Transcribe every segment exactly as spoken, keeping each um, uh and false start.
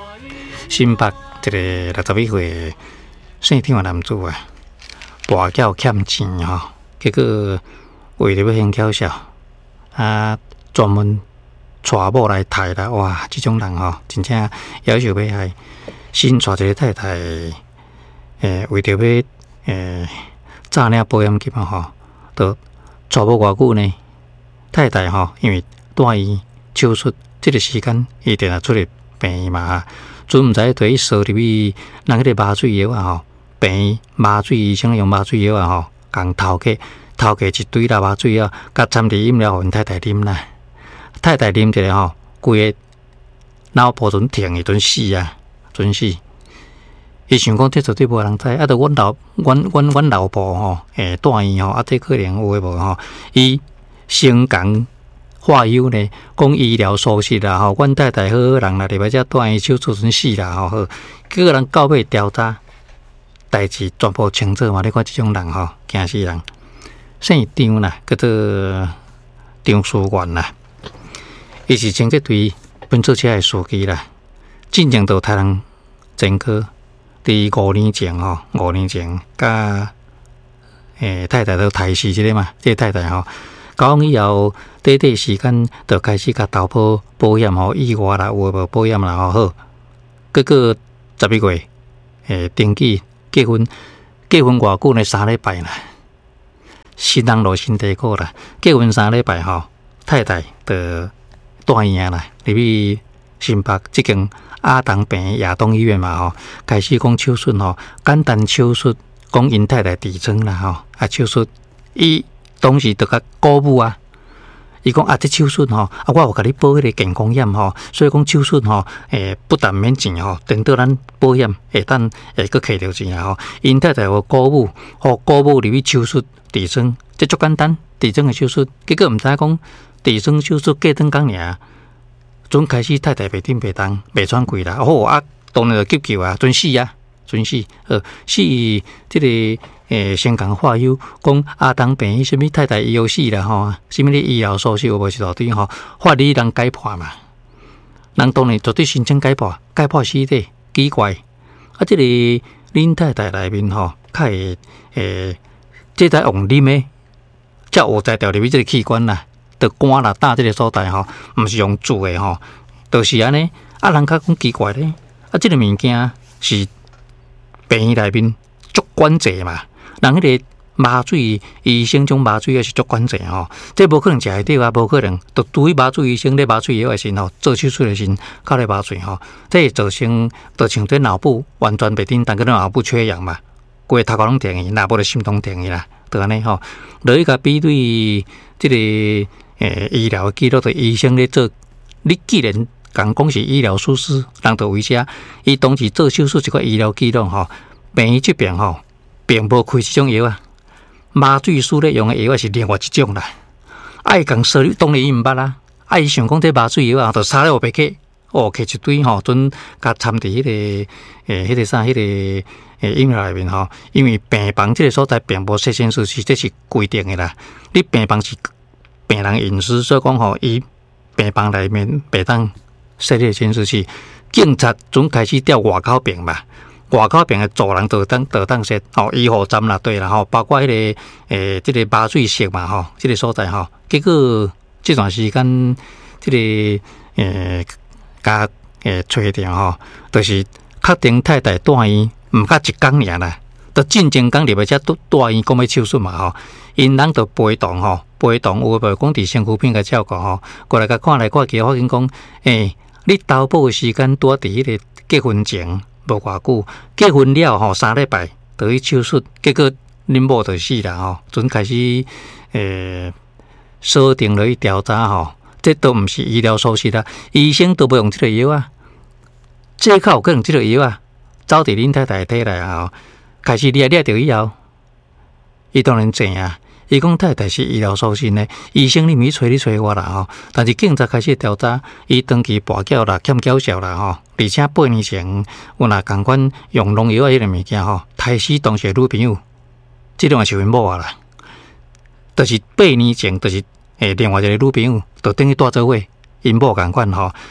新北一个六十一岁姓张的男子啊，跋筊欠钱吼，结果为了要先缴销，啊，专门娶某来杀啦！哇，这种人吼，真正要求要害，新娶一个太太，诶，为着要诶诈领保险金嘛吼，都娶无偌久呢。太太吼，因为带伊手术，这个时间伊定也出入病院嘛，准毋知对伊烧入去人迄个麻醉药啊吼，病院麻醉医生用麻醉药啊吼，共头家头家一堆啦麻醉药，甲掺伫饮料，互因太太啉啦。太太啉一个吼，规个脑部准停的，准死啊，准死。伊想讲，这绝对无人知，啊，着阮老阮阮阮老婆吼，诶，带伊吼，啊，这可能有诶无吼，伊。先讲话休呢，讲医疗疏失啦吼，阮太太好好人啦，入来遮带伊手术阵死啦吼，好，结果人到尾调查，代志全部清楚嘛。你看即种人吼，惊死人。姓张啦，叫做张书元啦，伊是前这对奔驰车的司机啦，进前到台南前科，伫五年前吼，五年前甲诶太太都抬死即个嘛，即、这个、太太吼。交往以后，短短时间就开始甲投保保险吼，意外啦，有无保险啦吼好。结果十一月，诶，登记结婚，结婚偌久呢？三礼拜啦。新人落身体好啦，结婚三礼拜吼，太太就带伊啦，入去新北即间亚东病院亚东医院嘛吼，开始讲手术吼，简单手术，讲因太太痔疮啦吼，啊手术伊。当时就甲鼓舞啊，伊讲啊，这手术吼，啊，我有甲你保迄个健康险吼，所以讲手术吼，诶，不但免钱吼，等到咱保险会当会搁摕着钱啊吼。因太太有鼓舞，吼鼓舞入去手术痔疮，这足简单，痔疮的手术，结果毋知讲痔疮手术过顿工尔，准开始太太袂顶袂动，袂喘气啦，好啊，当然就急救啊，准死啊，准死，呃，死即个。诶，先讲话休，讲阿东病院什么太太医药死啦吼，什么咧医疗疏失有无是大堆吼，法律人解破嘛，人当然绝对申请解破，解破死体奇怪，啊，这个恁太太内面吼，较会诶，这台用啉诶，才有在调入去这个器官啦，着肝啦胆这个所在吼，毋是用煮诶吼，就是安尼，啊，人较讲奇怪咧，啊，这个物件是病院内面足管制嘛。人迄个麻醉医生种麻醉药是足管制吼，这无可能食会着啊，无可能。就对于麻醉医生咧麻醉药的时吼，做手术的时靠咧麻醉吼，这会造成就像对脑部完全袂叮当，个脑部缺氧嘛，规头壳拢停去，若无就心脏停去啦，就安尼吼。落去甲比对即个诶医疗记录，对医生咧做，你既然讲讲是医疗疏失，人就为啥？伊当时做手术一个医疗记录吼，病院这边吼。并无开这种药啊，麻醉师咧用的药是另外一种啦。爱讲说你当然伊毋捌啦，爱想讲这麻醉药啊，就插咧后背克，哦，摕一堆吼，准甲掺伫迄个诶，迄个啥，迄个诶饮料内面吼。因为病房这个所在并无设监视器，这是规定的啦。你病房是病人隐私，所以讲吼，伊病房内面袂当设立监视器，警察准开始调外口病嘛。外口边的主人就当就当说吼，医护站啦对啦吼，包括迄、那个诶，即、这个麻醉室嘛吼，即、这个所在吼，结果这段时间，即、这个诶，甲诶找着吼，就是确定太太带伊毋甲一工尔啦，就进前工入来遮带伊讲要手术嘛吼，因人就陪同吼，陪同有无讲伫身躯边甲照顾吼，过来甲看来看去，发现讲诶，你投保的时间拄伫迄个结婚前。无偌久，结婚了吼，三礼拜就去手术，结果恁某就死啦吼。准开始诶锁定落去调查吼，这都毋是医疗疏失啦，医生都无用即个药啊，这靠有可能即个药啊，走伫恁太太体内吼，开始掠掠着以后，伊当然知啊。伊讲太太是医疗疏失呢，医生你咪找你找我啦吼，但是警察开始调查，伊长期跋筊啦、欠缴销啦吼，而且八年前有若共款用农药啊迄个物件吼，杀死当时女朋友，即种也是因某啊啦，就是八年前，就是诶另外一个女朋友，就等于带做伙，因某共款吼，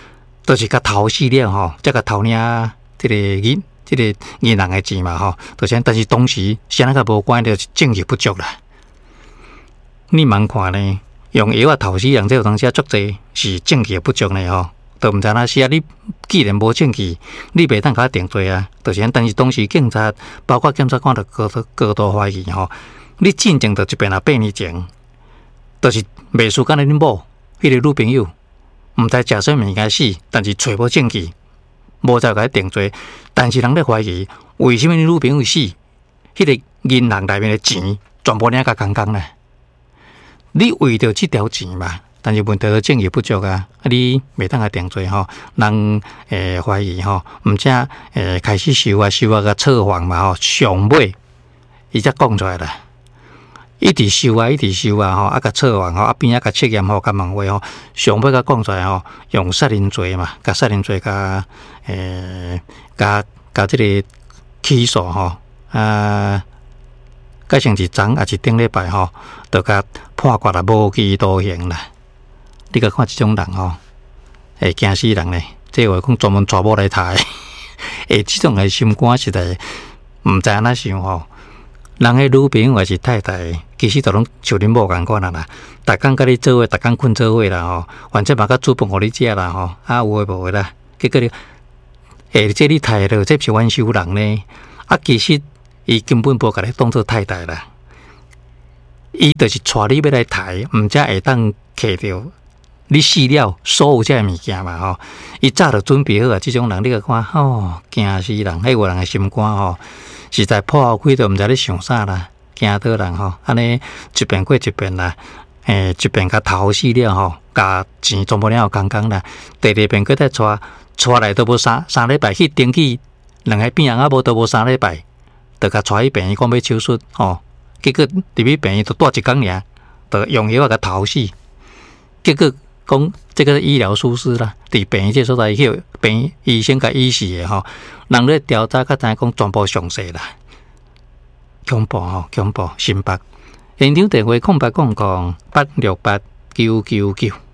都、就是甲偷死了吼，才甲偷领即个银，即、这个银行的钱嘛吼。就像但是当时谁那个无管着证据不足啦。你茫看呢，用药啊偷死人，这有当时足济是证据不足呢吼。都毋知哪时啊！你既然无证据，你袂当甲定罪啊。就是但是当时警察，包括检察官，着高度高度怀疑吼。你进前着一边啊八年前，就是袂输干你某迄个女朋友，毋知食啥物件死，但是找无证据，无再甲定罪。但是人咧怀疑，为什么你女朋友死？迄个银行内面的钱全部领甲刚刚咧？你为着即条钱嘛？但是问题是证据不足啊，啊你袂当个定罪吼，人诶怀疑吼，毋则诶开始收啊收啊个测谎嘛吼，上尾伊才讲出来啦，一直收啊一直收啊吼，啊甲测谎吼，啊边啊甲测验吼，甲问话吼，上尾甲讲出来吼，用杀人罪嘛，甲杀人罪甲诶甲甲即个起诉吼，啊。改成一昨也是顶礼拜吼，就甲判决啦，无期徒刑啦。你甲看即种人吼，会惊死人咧。即话讲专门带某来杀，诶，即种诶心肝实在毋知安怎想吼。人诶女朋友还是太太，其实都拢像恁某共款啦啦。逐工甲你做伙，逐工困做伙啦吼。反正嘛甲煮饭互你食啦吼，啊有诶无诶啦。结果你，诶，即你太太，这是冤仇人呢。啊，其实。伊根本无甲你当做太太啦，伊就是带你要来抬，毋则会当摕着你死了所有这物件嘛吼。伊早就准备好啊，即种人你个看吼，惊死人！迄个人的心肝吼，实在破开都毋知你想啥啦，惊到人吼。安尼一遍过一遍啦，诶，一遍甲偷死了吼，甲钱全部了刚刚啦。第二遍搁再带，带来都无三三礼拜去登记，两个病人啊无都无三礼拜。就甲带去病院讲要手术吼，结果入去病院就住一工尔，就用药啊甲偷死。结果讲这个医疗疏失啦，伫病院这所在去病医生甲医师的吼，人咧调查甲知影讲全部详细啦，恐怖吼，恐怖！新北现场电话空八空空八六八九九九。